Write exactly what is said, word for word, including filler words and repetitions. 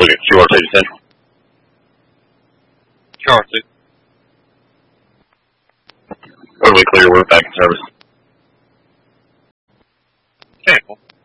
look at Q R two Central. Q R two. Totally clear, we're back in service. Okay, cool.